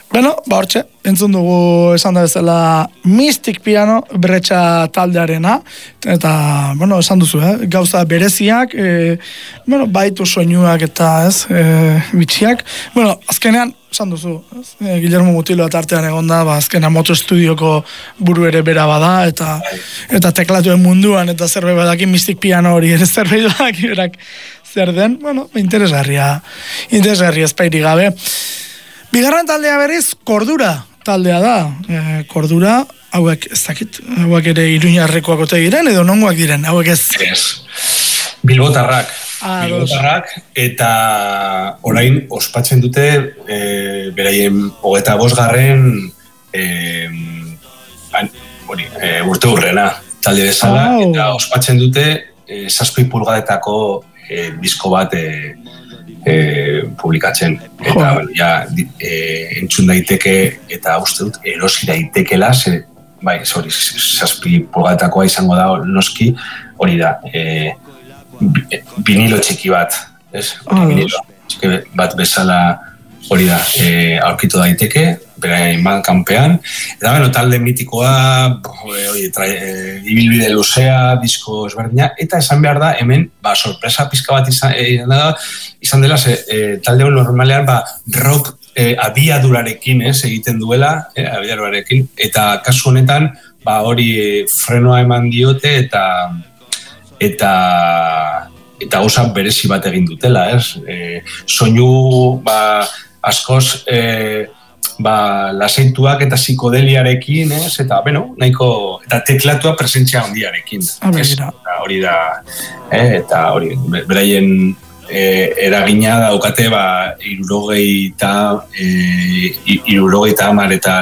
Beno, hortxe, entzun dugu esan da bezala Mystic Piano Bretxa taldearena, eta, esan duzu, gauza bereziak, baitu soinuak eta, bitxiak. Azkenean, esan duzu, Guillermo Mutilo eta artean egonda, azkenean Moto Studioko buru ere bera bada, eta teklatuen munduan, eta zerbait badakin Mystic Piano hori ere zerbait badakin berak zer den, interesgarria ezpairik gabe. Bigarren taldea berriz, Kordura taldea da. Kordura, hauek ez dakit, hauek ere Iruñarrekoak ote diren, edo nongoak diren, hauek ez? Bilbotarrak, eta orain ospatzen dute beraien 25. Urte hurrena talde bezala, eta ospatzen dute 7 pulgadetako disko bat publikatzen, eta entzun daiteke eta uste dut erosi daitekela, 7 pulgadetakoa izango da noski, hori da vinilo txiki bat, vinilo txiki bat bezala hori da, aurkitu daiteke, beraien kanpean, eta talde mitikoa, ibilbide luzea, disko ezberdina, eta esan behar da, hemen, sorpresa pizka bat izan dela, talde hori normalean, rock abiadurarekin egiten duela, eta kasu honetan, hori frenoa eman diote, eta gauza berezi bat egin dutela, soinu, askoz, lasaituak eta psikodeliarekin, eta, nahiko, eta teklatua presentzia handiarekin. Hori da, eta hori, beraien eragina daukate, 70 eta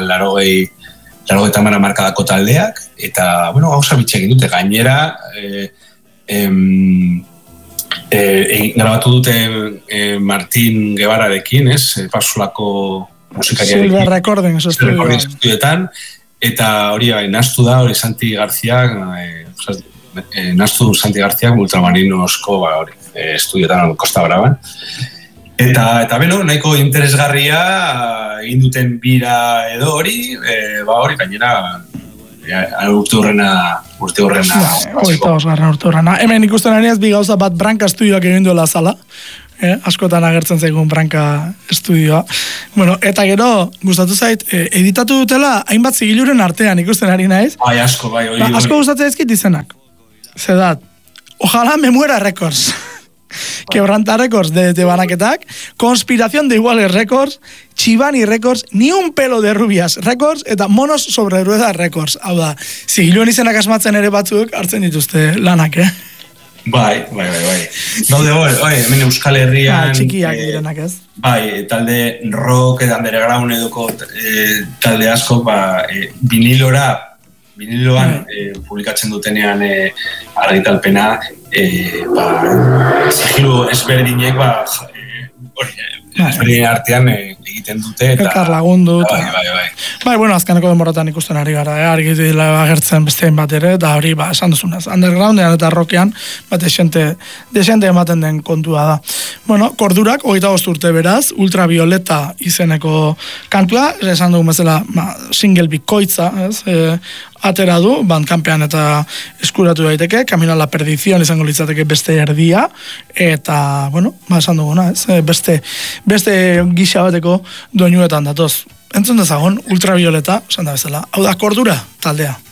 80 markadako taldeak, eta, gauza bitxe egin dute, gainera, grabatu dute Martin Guevararekin, Pasolako musikariarekin. Silver Recording estudioetan, eta hori nahastu da, hori Santi Garziak, Ultramarinosko estudioetan Costa Braban. Eta nahiko interesgarria egin duten bira edo hori, gainera urte hurrena. Hemen ikusten ari ez bi gauza bat Branka Estudioak egin duela zala. Askotan agertzen zaigun Branka Estudioa. Eta gero, gustatu zait, editatu dutela hainbat zigiluren artean ikusten ari naiz. Asko, asko gustatzen ezkit izenak. Zedat, Ojalá me muera Records. Quebranta Records de banaketak, Conspiración de Iguales Records, Chivani Records, Ni un pelo de rubias Records, eta Monos sobre ruedas Records. Hau da, zigiluen izenak asmatzen ere batzuk hartzen dituzte lanak, Bai. Daude hemen Euskal Herrian... Txikiak direnak ez. Bai, talde rock eta underground edoko talde asko, viniloan publikatzen dutenean argitalpena, zigilu ezberdinek, ezberdinen artean egiten dute. Elkar lagundu. Bai. Azkeneko denboratan ikusten ari gara, argitila agertzen bestein bat ere, eta hori, esan duzunez, undergroundean eta rockean, desente ematen den kontua da. Kordurak, 25 urte beraz, Ultravioleta izeneko kantua, esan dugu bezala, single bikoitza, atera du, Bandcampean eta eskuratu daiteke, Camino a la Perdición izango litzateke beste erdia, eta, esan duguna, beste gisa bateko doinuetan datoz. Entzun dezagon, Ultravioleta, esan da bezala. Hau da, Kordura taldea.